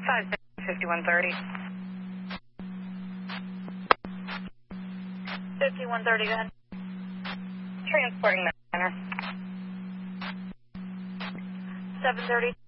5130. 5130, go ahead. Transporting the center. 730.